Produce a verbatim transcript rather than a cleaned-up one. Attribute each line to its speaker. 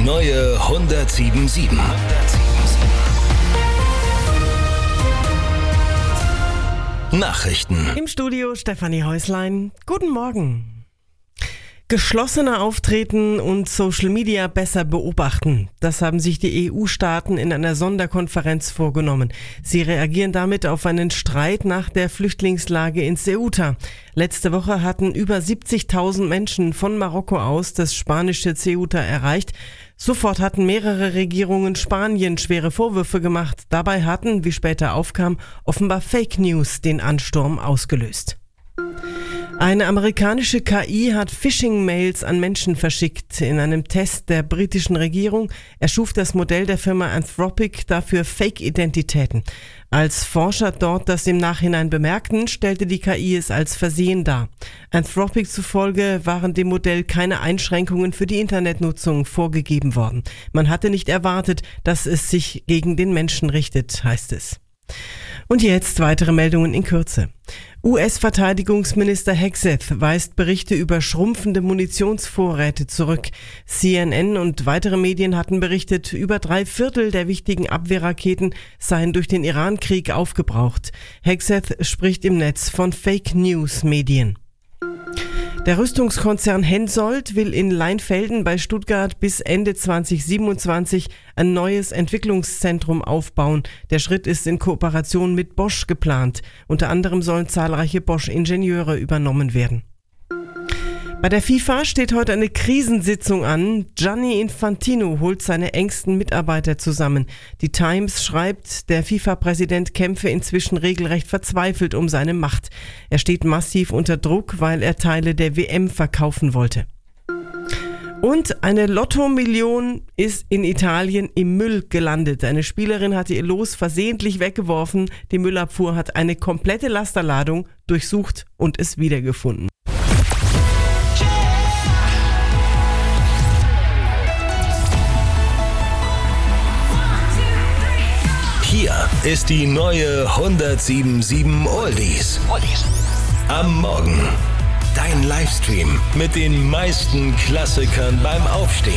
Speaker 1: neue hundertsieben sieben. Nachrichten.
Speaker 2: Im Studio Stefanie Häuslein. Guten Morgen. Geschlossener auftreten und Social Media besser beobachten. Das haben sich die E U-Staaten in einer Sonderkonferenz vorgenommen. Sie reagieren damit auf einen Streit nach der Flüchtlingslage in Ceuta. Letzte Woche hatten über siebzigtausend Menschen von Marokko aus das spanische Ceuta erreicht. Sofort hatten mehrere Regierungen Spanien schwere Vorwürfe gemacht. Dabei hatten, wie später aufkam, offenbar Fake News den Ansturm ausgelöst. Eine amerikanische K I hat Phishing-Mails an Menschen verschickt. In einem Test der britischen Regierung erschuf das Modell der Firma Anthropic dafür Fake-Identitäten. Als Forscher dort das im Nachhinein bemerkten, stellte die K I es als Versehen dar. Anthropic zufolge waren dem Modell keine Einschränkungen für die Internetnutzung vorgegeben worden. Man hatte nicht erwartet, dass es sich gegen den Menschen richtet, heißt es. Und jetzt weitere Meldungen in Kürze. U S-Verteidigungsminister Hegseth weist Berichte über schrumpfende Munitionsvorräte zurück. C N N und weitere Medien hatten berichtet, über drei Viertel der wichtigen Abwehrraketen seien durch den Iran-Krieg aufgebraucht. Hegseth spricht im Netz von Fake-News-Medien. Der Rüstungskonzern Hensoldt will in Leinfelden bei Stuttgart bis Ende zwanzig siebenundzwanzig ein neues Entwicklungszentrum aufbauen. Der Schritt ist in Kooperation mit Bosch geplant. Unter anderem sollen zahlreiche Bosch-Ingenieure übernommen werden. Bei der FIFA steht heute eine Krisensitzung an. Gianni Infantino holt seine engsten Mitarbeiter zusammen. Die Times schreibt, der FIFA-Präsident kämpfe inzwischen regelrecht verzweifelt um seine Macht. Er steht massiv unter Druck, weil er Teile der W M verkaufen wollte. Und eine Lotto-Million ist in Italien im Müll gelandet. Eine Spielerin hatte ihr Los versehentlich weggeworfen. Die Müllabfuhr hat eine komplette Lasterladung durchsucht und es wiedergefunden.
Speaker 1: Hier ist die neue hundertsieben Oldies. Am Morgen. Dein Livestream mit den meisten Klassikern beim Aufstehen.